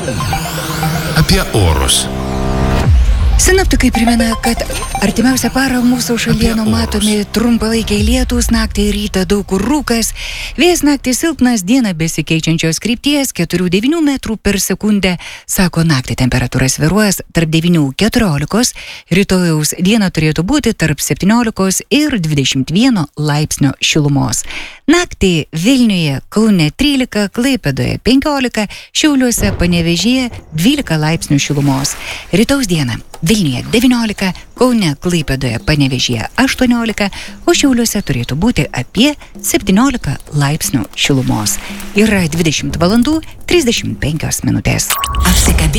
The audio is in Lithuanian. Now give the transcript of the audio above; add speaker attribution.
Speaker 1: Apie orus.
Speaker 2: Sinoptikai primena, kad artimiausią parą mūsų šalyje numatomi trumpalaikiai lietūs, naktį ir rytą daug kur rūkas, vėjas naktį silpnas, dieną besikeičiančios krypties 4-9 metrų per sekundę, sako naktį temperatūra svyruojas tarp 9-14, rytojaus dieną turėtų būti tarp 17 ir 21 laipsnio šilumos. Naktį Vilniuje, Kaune 13, Klaipėdoje 15, Šiauliuose, Panevėžyje 12 laipsnių šilumos. Rytaus dieną Vilniuje 19, Kaune, Klaipėdoje, Panevėžyje 18, o Šiauliuose turėtų būti apie 17 laipsnių šilumos. Yra 20 valandų 35 minutės.